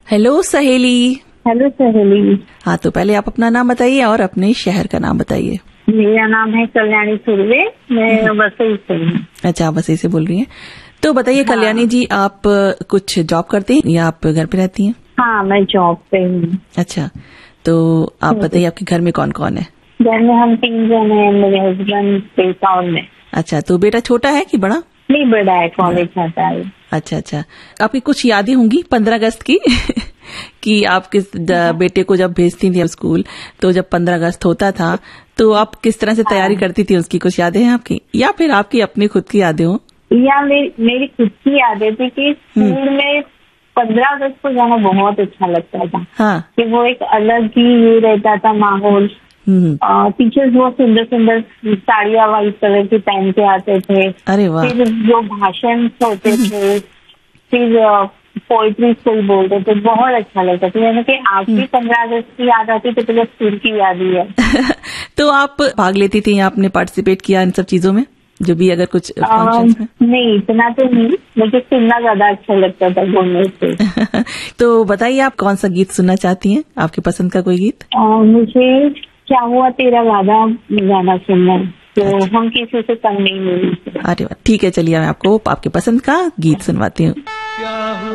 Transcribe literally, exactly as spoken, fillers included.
Hello सहेली। Hello सहेली। हाँ, तो पहले आप अपना नाम बताइए और अपने शहर का नाम बताइए। मेरा नाम है कल्याणी सुर्वे, मैं वसई से हूँ। अच्छा, आप वसई से बोल रही हैं। तो बताइए हाँ। कल्याणी जी, आप कुछ जॉब करते हैं या आप घर पे रहती हैं? हाँ, मैं जॉब पे हूँ। अच्छा, तो आप बताइए आपके घर में कौन कौन है? घर में हम तीन जन हैं, मेरे हस्बैंड बेटा और मैं। अच्छा, तो बेटा छोटा है कि बड़ा? नहीं, बड़ा है, कॉलेज जाता है। अच्छा अच्छा, आपकी कुछ यादें होंगी पंद्रह अगस्त की कि आप किस बेटे को जब भेजती थी स्कूल, तो जब पंद्रह अगस्त होता था तो आप किस तरह से तैयारी करती थी, उसकी कुछ यादें हैं आपकी, या फिर आपकी अपनी खुद की यादें हो? या मेरी मेरी खुद की यादें थी कि स्कूल में पंद्रह अगस्त को जाना बहुत अच्छा लगता था। हाँ। कि वो एक अलग ही ये रहता था माहौल। टीचर्स बहुत सुंदर सुंदर साड़ियाँ वाइट कलर की पहन के आते थे। अरे वाह। फिर जो भाषण होते थे, फिर पोइट्री कोई बोलते थे, बहुत अच्छा लगता था। यानी कि आपकी पंद्रह अगस्त की याद आती तो तो स्कूल की याद ही है। तो आप भाग लेती थी या आपने पार्टिसिपेट किया इन सब चीजों में, जो भी अगर कुछ फंक्शंस में? नहीं, इतना तो नहीं, मुझे सुनना ज्यादा अच्छा लगता था बोलने से। तो बताइए आप कौन सा गीत सुनना चाहती हैं, आपकी पसंद का कोई गीत? आ, मुझे क्या हुआ तेरा वादा गाना सुनना, तो अच्छा। हम किसी से कम नहीं मिली। अरे वाह, ठीक है, चलिए मैं आपको आपके पसंद का गीत सुनवाती हूँ।